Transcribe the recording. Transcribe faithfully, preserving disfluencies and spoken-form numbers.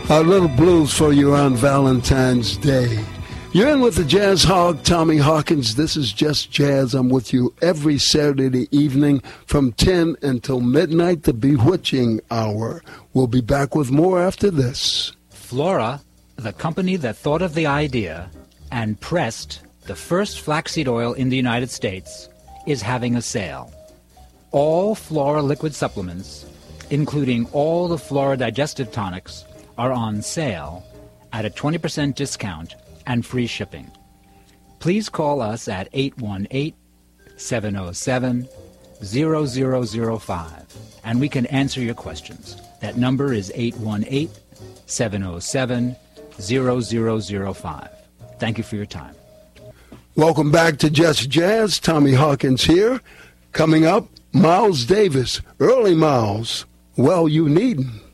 A little blues for you on Valentine's Day. You're in with the Jazz Hog, Tommy Hawkins. This is Just Jazz. I'm with you every Saturday evening from ten until midnight, the bewitching hour. We'll be back with more after this. Flora, the company that thought of the idea and pressed the first flaxseed oil in the United States, is having a sale. All Flora liquid supplements, including all the Flora digestive tonics, are on sale at a twenty percent discount and free shipping. Please call us at eight one eight, seven oh seven, zero zero zero five and we can answer your questions. That number is eight one eight, seven oh seven, zero zero zero five. Thank you for your time. Welcome back to Just Jazz. Tommy Hawkins here. Coming up, Miles Davis. Early Miles. Well, you needn't.